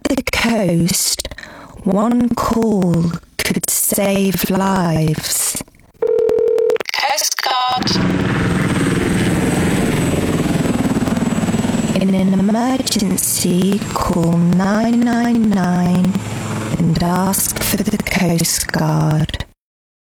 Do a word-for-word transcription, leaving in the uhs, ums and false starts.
the coast, one call could save lives. Coast Guard. In an emergency, call nine nine nine and ask for the Coast Guard.